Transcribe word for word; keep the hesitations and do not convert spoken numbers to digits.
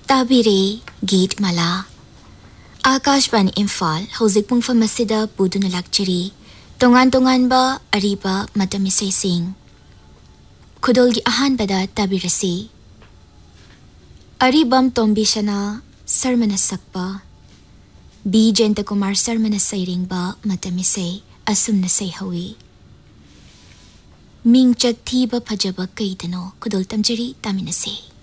ताबिरे गीत माला आकाशवाणी इम्फाल हौजिक पुंगफम असिदा पुदुना लाक्चरी तोंगान तोंगानबा अरिबा मतम इसेसिंग खुदोलगी अहानबदा ताबिरसी अरिबम तोंबिशना सरमना सकपा बी जयंत कुमार सरमना सैरिंगबा मतम इसे असुमना सैहवी मिंग चथीबा फजबा कईदनो खुदोल तमजरी तामिनसे।